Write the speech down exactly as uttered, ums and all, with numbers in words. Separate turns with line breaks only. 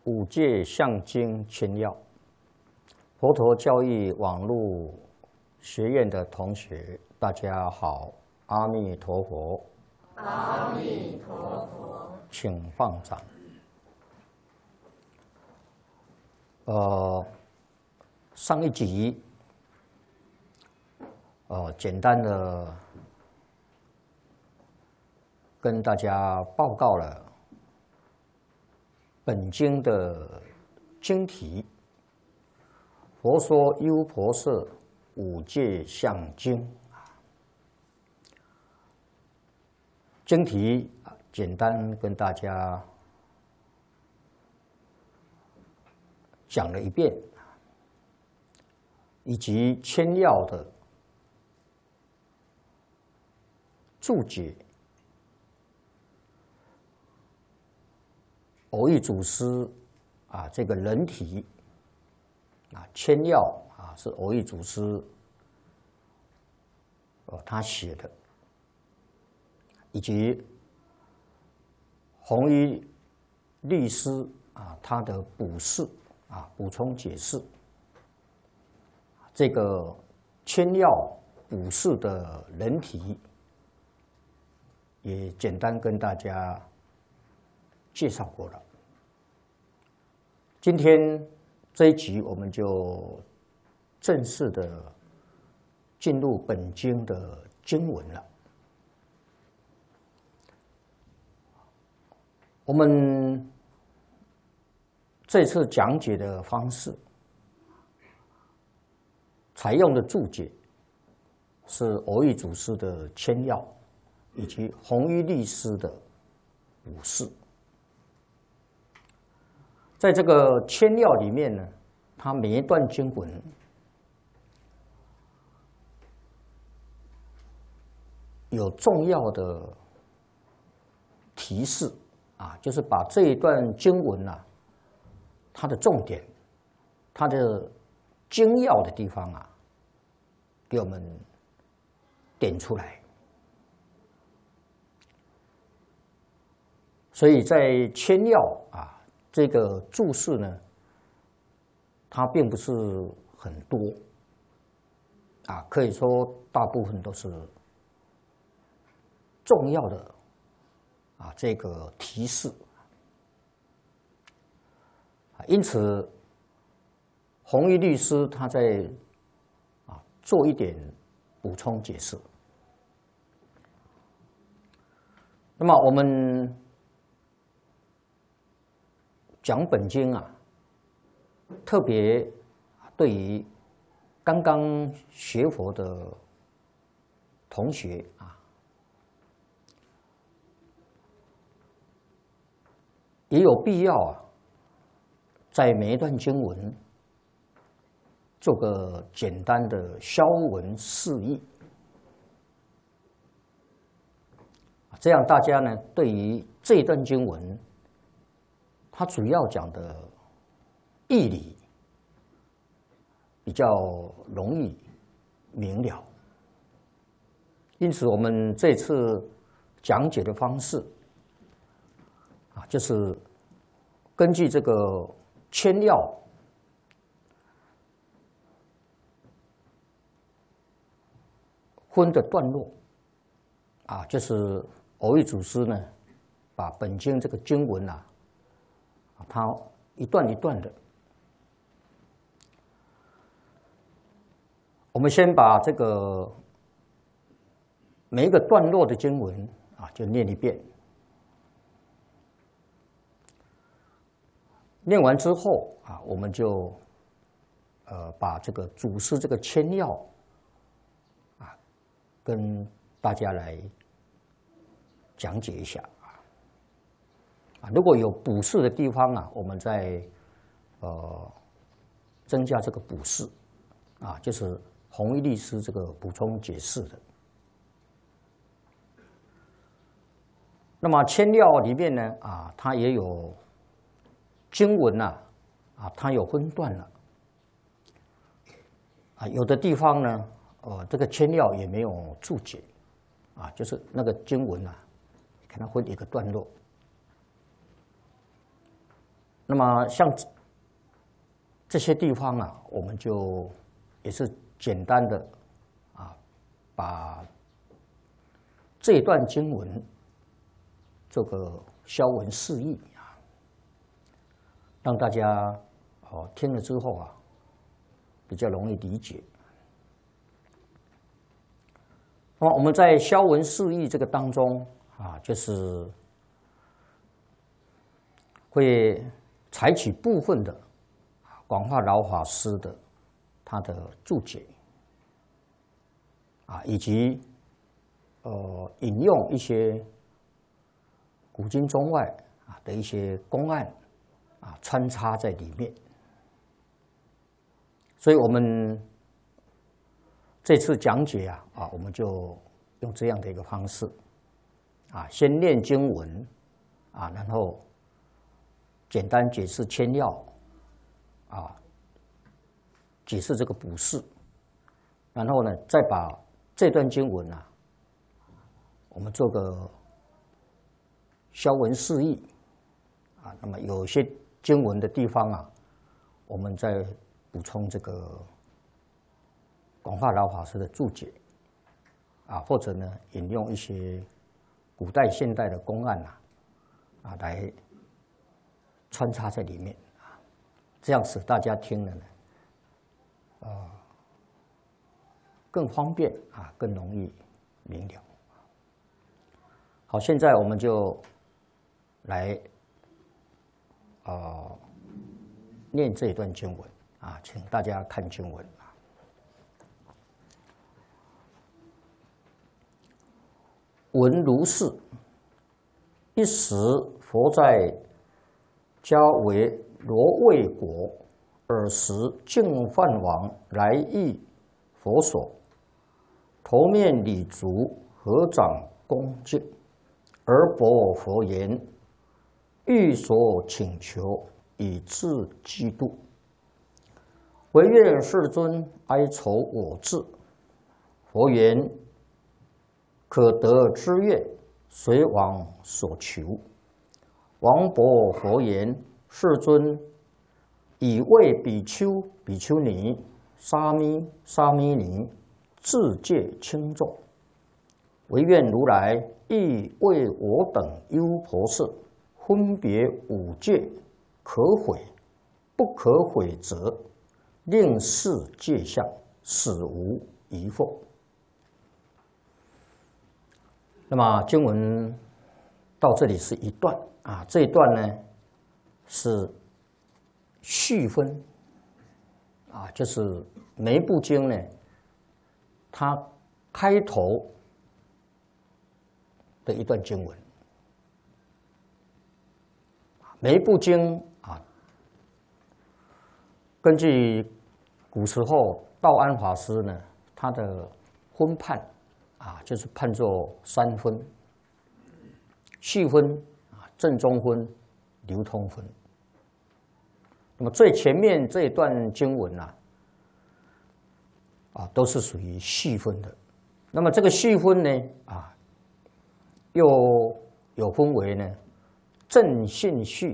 五戒相经千要，佛陀教育网络学院的同学，大家好，阿弥陀佛。
阿弥陀佛，
请放掌。呃，上一集，呃，简单的跟大家报告了本经的经题，佛说优婆塞五戒相经。经题简单跟大家讲了一遍，以及千要的注解，蕅益祖师啊，这个人体啊，千要啊是蕅益祖师哦他写的。以及弘一律师啊，他的补释啊，补充解释，这个千要补释的人体，也简单跟大家介绍过了。今天这一集，我们就正式的进入本经的经文了。我们这次讲解的方式，采用的注解是蕅益祖师的千要，以及弘一律师的补释。在这个千要里面呢，它每一段经文有重要的提示。啊，就是把这一段经文啊，它的重点、它的精要的地方啊，给我们点出来。所以在千要啊这个注释呢，它并不是很多，啊，可以说大部分都是重要的。啊，这个提示，因此，弘一律师他在啊做一点补充解释。那么我们讲本经啊，特别对于刚刚学佛的同学啊。也有必要啊，在每一段经文做个简单的消文释义，这样大家呢对于这段经文，它主要讲的义理比较容易明了。因此，我们这次讲解的方式。啊，就是根据这个千要分的段落，啊，就是蕅益祖师呢，把本经这个经文啊，它一段一段的，我们先把这个每一个段落的经文啊，就念一遍。念完之后啊，我们就呃把这个祖师这个千要啊，跟大家来讲解一下啊。如果有补释的地方啊，我们再呃增加这个补释啊，就是弘一律师这个补充解释的。那么千要里面呢啊，它也有。经文呐，啊，它有分段了，啊，有的地方呢，呃，这个千要也没有注解，啊，就是那个经文啊，给它分一个段落， 那么像这些地方啊，我们就也是简单的啊，把这一段经文这个消文释义啊，让大家哦听了之后啊，比较容易理解。那么我们在消文释义这个当中啊，就是会采取部分的广化老法师的他的注解啊，以及呃引用一些古今中外啊的一些公案啊穿插在里面，所以我们这次讲解啊啊，我们就用这样的一个方式啊，先念经文啊，然后简单解释签要啊，解释这个卜筮，然后呢，再把这段经文啊，我们做个消文释义啊。那么有些经文的地方啊，我们再补充这个广化老法师的注解啊，或者呢引用一些古代现代的公案啊啊来穿插在里面啊，这样使大家听了呢，呃，更方便啊，更容易明了。好，现在我们就来呃念这一段经文啊，请大家看经文啊。闻如是，一时佛在迦维罗卫国，尔时净饭王来诣佛所，头面礼足，合掌恭敬，而薄佛言：欲所请求，以至嫉妒。唯愿世尊哀酬我智。佛言：可得之愿，随往所求。王薄佛言：世尊，以为比丘、比丘尼、沙弥、沙弥尼自戒轻重，唯愿如来亦为我等优婆塞分别五戒，可毁不可毁者，令示戒相，使无疑惑。那么经文到这里是一段啊，这一段呢是序分啊，就是每一部经呢，它开头的一段经文，每一部经啊，根据古时候道安法师呢，他的分判啊，就是判作三分：序分啊、正中分、流通分。那么最前面这一段经文啊，啊都是属于序分的。那么这个序分呢，啊，又有分为呢正信序